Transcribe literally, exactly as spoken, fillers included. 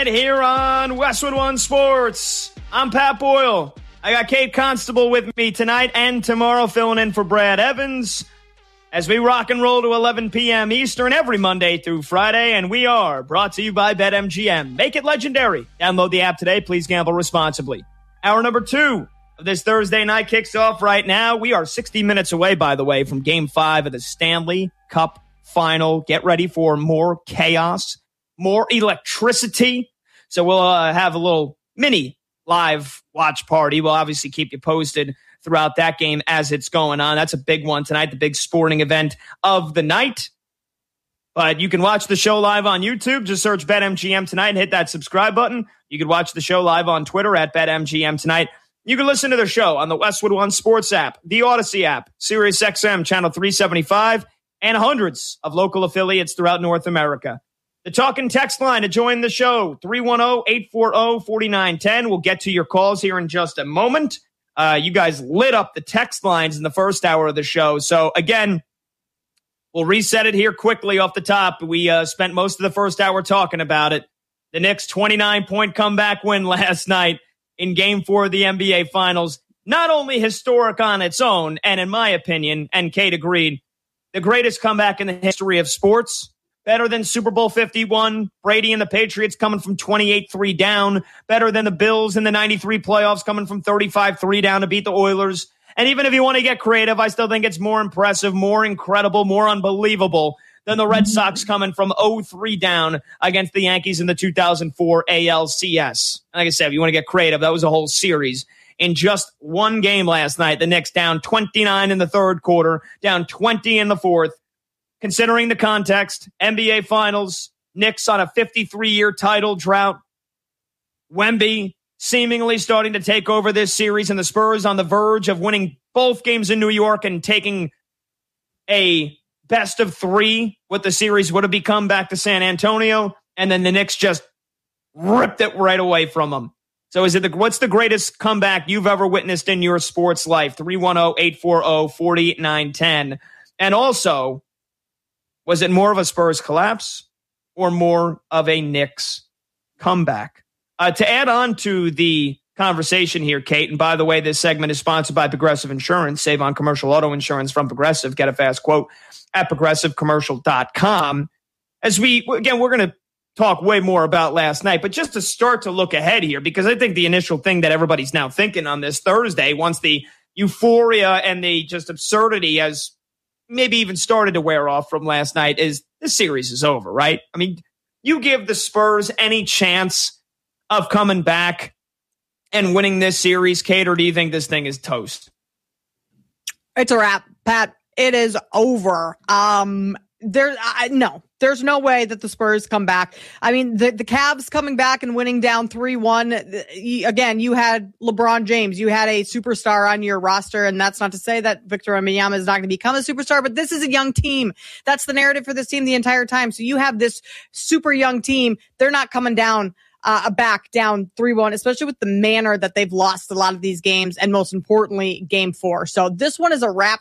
Here on Westwood One Sports, I'm Pat Boyle. I got Kate Constable with me tonight and tomorrow, filling in for Brad Evans as we rock and roll to eleven p.m. Eastern every Monday through Friday, and we are brought to you by BetMGM. Make it legendary. Download the app today. Please gamble responsibly. Hour number two of this Thursday night kicks off right now. We are sixty minutes away, by the way, from Game five of the Stanley Cup Final. Get ready for more chaos, more electricity. So we'll uh, have a little mini live watch party. We'll obviously keep you posted throughout that game as it's going on. That's a big one tonight, the big sporting event of the night. But you can watch the show live on YouTube. Just search BetMGM Tonight and hit that subscribe button. You can watch the show live on Twitter at BetMGM Tonight. You can listen to the show on the Westwood One Sports app, the Odyssey app, SiriusXM Channel three seventy-five, and hundreds of local affiliates throughout North America. The talk and text line to join the show, three one zero, eight four zero, four nine one zero. We'll get to your calls here in just a moment. Uh, you guys lit up the text lines in the first hour of the show. So, again, we'll reset it here quickly off the top. We uh, spent most of the first hour talking about it. The Knicks' twenty-nine point comeback win last night in Game four of the N B A Finals. Not only historic on its own, and in my opinion, and Kate agreed, the greatest comeback in the history of sports. Better than Super Bowl fifty-one, Brady and the Patriots coming from twenty-eight three down. Better than the Bills in the ninety-three playoffs coming from thirty-five three down to beat the Oilers. And even if you want to get creative, I still think it's more impressive, more incredible, more unbelievable than the Red Sox coming from oh three down against the Yankees in the two thousand four A L C S. Like I said, if you want to get creative, that was a whole series. In just one game last night, the Knicks down twenty-nine in the third quarter, down twenty in the fourth. Considering the context, N B A Finals, Knicks on a fifty-three-year title drought, Wemby seemingly starting to take over this series, and the Spurs on the verge of winning both games in New York and taking a best of three, what the series would have become back to San Antonio, and then the Knicks just ripped it right away from them. So is it the, what's the greatest comeback you've ever witnessed in your sports life? three one zero, eight four zero, four nine one zero. And also, was it more of a Spurs collapse or more of a Knicks comeback? Uh, to add on to the conversation here, Kate, and by the way, this segment is sponsored by Progressive Insurance. Save on commercial auto insurance from Progressive. Get a fast quote at progressive commercial dot com. As we, again, we're going to talk way more about last night, but just to start to look ahead here, because I think the initial thing that everybody's now thinking on this Thursday, once the euphoria and the just absurdity has maybe even started to wear off from last night, is this series is over, right? I mean, you give the Spurs any chance of coming back and winning this series, Kate, or do you think this thing is toast? It's a wrap, Pat. It is over. Um, there, I, no, there's no way that the Spurs come back. I mean, the, the Cavs coming back and winning down three one. Again, you had LeBron James. You had a superstar on your roster, and that's not to say that Victor Wembanyama is not going to become a superstar, but this is a young team. That's the narrative for this team the entire time. So you have this super young team. They're not coming down uh, back down three one, especially with the manner that they've lost a lot of these games, and most importantly, game four. So this one is a wrap